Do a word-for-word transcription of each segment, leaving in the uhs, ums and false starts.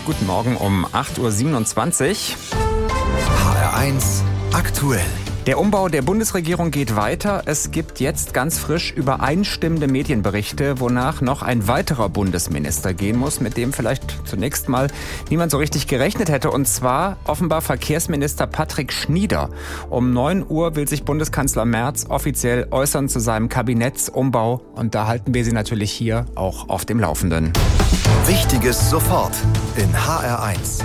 Guten Morgen um acht Uhr siebenundzwanzig. H R eins aktuell. Der Umbau der Bundesregierung geht weiter. Es gibt jetzt ganz frisch übereinstimmende Medienberichte, wonach noch ein weiterer Bundesminister gehen muss, mit dem vielleicht zunächst mal niemand so richtig gerechnet hätte. Und zwar offenbar Verkehrsminister Patrick Schnieder. Um neun Uhr will sich Bundeskanzler Merz offiziell äußern zu seinem Kabinettsumbau. Und da halten wir Sie natürlich hier auch auf dem Laufenden. Wichtiges sofort in H R eins.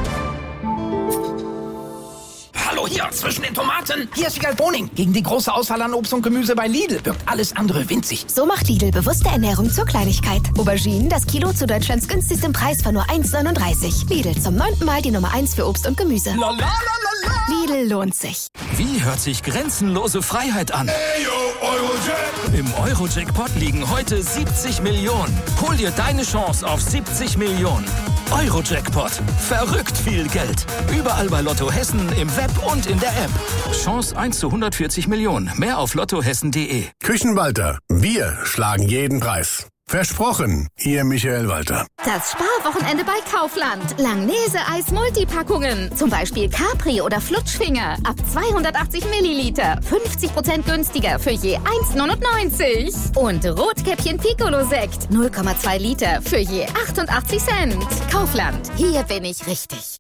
Hallo hier, zwischen den Tomaten. Hier ist Wiegald Boning. Gegen die große Auswahl an Obst und Gemüse bei Lidl wirkt alles andere winzig. So macht Lidl bewusste Ernährung zur Kleinigkeit. Auberginen, das Kilo zu Deutschlands günstigstem Preis von nur eins neununddreißig. Lidl, zum neunten Mal die Nummer eins für Obst und Gemüse. La, la, la, la, la. Lidl lohnt sich. Wie hört sich grenzenlose Freiheit an? Hey, yo, Eurojack. Im Eurojackpot liegen heute siebzig Millionen. Hol dir deine Chance auf siebzig Millionen. Eurojackpot. Verrückt viel Geld. Überall bei Lotto Hessen, im Web und in der App. Chance eins zu hundertvierzig Millionen. Mehr auf lottohessen punkt de. Küchenwalter. Wir schlagen jeden Preis. Versprochen, Ihr Michael Walter. Das Sparwochenende bei Kaufland. Langnese-Eis Multipackungen. Zum Beispiel Capri oder Flutschfinger. Ab zweihundertachtzig Milliliter. fünfzig Prozent günstiger für je eins neunundneunzig. Und Rotkäppchen Piccolo-Sekt. null Komma zwei Liter für je achtundachtzig Cent. Kaufland. Hier bin ich richtig.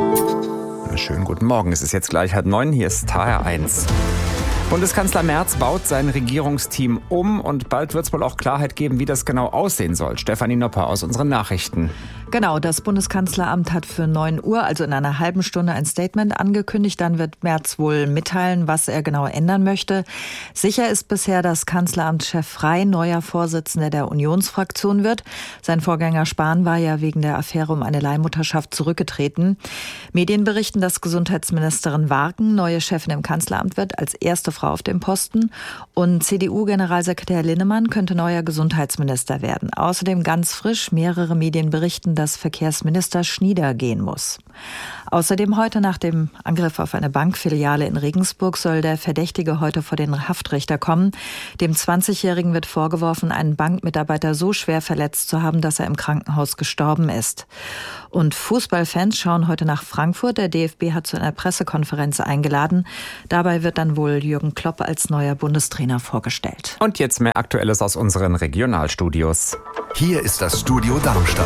Schönen guten Morgen. Es ist jetzt gleich halb neun. Hier ist H R eins. Bundeskanzler Merz baut sein Regierungsteam um und bald wird es wohl auch Klarheit geben, wie das genau aussehen soll. Stefanie Nopper aus unseren Nachrichten. Genau, das Bundeskanzleramt hat für neun Uhr, also in einer halben Stunde, ein Statement angekündigt. Dann wird Merz wohl mitteilen, was er genau ändern möchte. Sicher ist bisher, dass Kanzleramtschef Frey neuer Vorsitzender der Unionsfraktion wird. Sein Vorgänger Spahn war ja wegen der Affäre um eine Leihmutterschaft zurückgetreten. Medien berichten, dass Gesundheitsministerin Warken neue Chefin im Kanzleramt wird, als erste Frau auf dem Posten. Und C D U-Generalsekretär Linnemann könnte neuer Gesundheitsminister werden. Außerdem ganz frisch, mehrere Medien berichten, dass Verkehrsminister Schnieder gehen muss. Außerdem heute nach dem Angriff auf eine Bankfiliale in Regensburg soll der Verdächtige heute vor den Haftrichter kommen. Dem zwanzigjährigen wird vorgeworfen, einen Bankmitarbeiter so schwer verletzt zu haben, dass er im Krankenhaus gestorben ist. Und Fußballfans schauen heute nach Frankfurt. Der D F B hat zu einer Pressekonferenz eingeladen. Dabei wird dann wohl Jürgen Klopp als neuer Bundestrainer vorgestellt. Und jetzt mehr Aktuelles aus unseren Regionalstudios. Hier ist das Studio Darmstadt.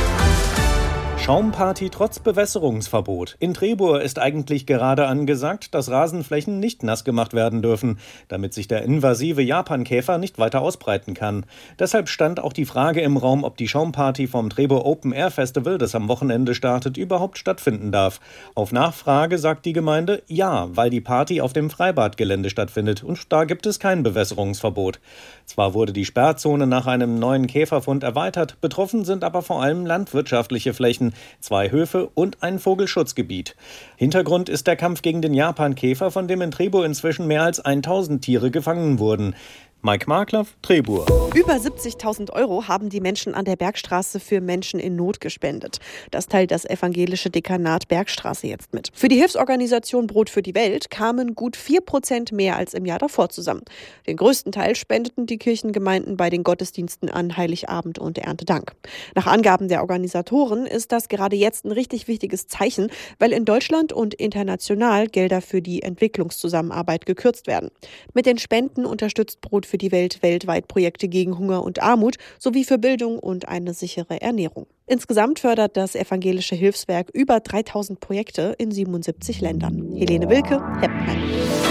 Schaumparty trotz Bewässerungsverbot. In Trebur ist eigentlich gerade angesagt, dass Rasenflächen nicht nass gemacht werden dürfen, damit sich der invasive Japankäfer nicht weiter ausbreiten kann. Deshalb stand auch die Frage im Raum, ob die Schaumparty vom Trebur Open Air Festival, das am Wochenende startet, überhaupt stattfinden darf. Auf Nachfrage sagt die Gemeinde ja, weil die Party auf dem Freibadgelände stattfindet und da gibt es kein Bewässerungsverbot. Zwar wurde die Sperrzone nach einem neuen Käferfund erweitert, betroffen sind aber vor allem landwirtschaftliche Flächen, zwei Höfe und ein Vogelschutzgebiet. Hintergrund ist der Kampf gegen den Japankäfer, von dem in Trebur inzwischen mehr als tausend Tiere gefangen wurden. Mike Markloff, Trebur. Über siebzigtausend Euro haben die Menschen an der Bergstraße für Menschen in Not gespendet. Das teilt das evangelische Dekanat Bergstraße jetzt mit. Für die Hilfsorganisation Brot für die Welt kamen gut vier Prozent mehr als im Jahr davor zusammen. Den größten Teil spendeten die Kirchengemeinden bei den Gottesdiensten an Heiligabend und Erntedank. Nach Angaben der Organisatoren ist das gerade jetzt ein richtig wichtiges Zeichen, weil in Deutschland und international Gelder für die Entwicklungszusammenarbeit gekürzt werden. Mit den Spenden unterstützt Brot für die Welt weltweit Projekte gegen Hunger und Armut sowie für Bildung und eine sichere Ernährung. Insgesamt fördert das evangelische Hilfswerk über dreitausend Projekte in siebenundsiebzig Ländern. Helene Wilke, Heppenheim.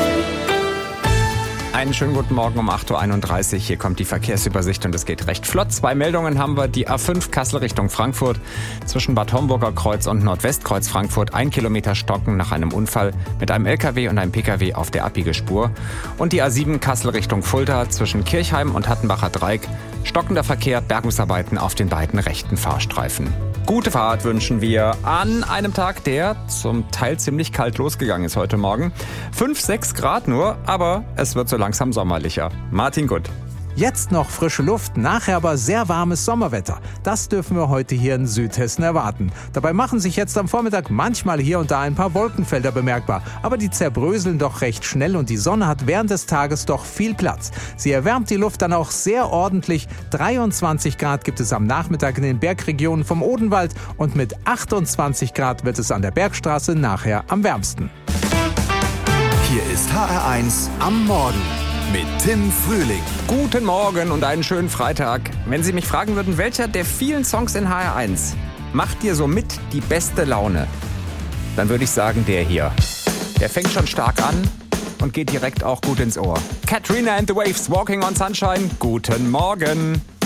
Einen schönen guten Morgen um acht Uhr einunddreißig. Hier kommt die Verkehrsübersicht und es geht recht flott. Zwei Meldungen haben wir. Die A fünf Kassel Richtung Frankfurt. Zwischen Bad Homburger Kreuz und Nordwestkreuz Frankfurt ein Kilometer Stocken nach einem Unfall mit einem L K W und einem P K W auf der Abbiegespur. Und die A sieben Kassel Richtung Fulda zwischen Kirchheim und Hattenbacher Dreieck. Stockender Verkehr, Bergungsarbeiten auf den beiden rechten Fahrstreifen. Gute Fahrt wünschen wir an einem Tag, der zum Teil ziemlich kalt losgegangen ist heute Morgen. fünf, sechs Grad nur, aber es wird so langsam sommerlicher. Martin Gutt. Jetzt noch frische Luft, nachher aber sehr warmes Sommerwetter. Das dürfen wir heute hier in Südhessen erwarten. Dabei machen sich jetzt am Vormittag manchmal hier und da ein paar Wolkenfelder bemerkbar. Aber die zerbröseln doch recht schnell und die Sonne hat während des Tages doch viel Platz. Sie erwärmt die Luft dann auch sehr ordentlich. dreiundzwanzig Grad gibt es am Nachmittag in den Bergregionen vom Odenwald und mit achtundzwanzig Grad wird es an der Bergstraße nachher am wärmsten. Hier ist H R eins am Morgen mit Tim Frühling. Guten Morgen und einen schönen Freitag. Wenn Sie mich fragen würden, welcher der vielen Songs in H R eins macht dir so mit die beste Laune, dann würde ich sagen, der hier. Der fängt schon stark an und geht direkt auch gut ins Ohr. Katrina and the Waves, Walking on Sunshine. Guten Morgen.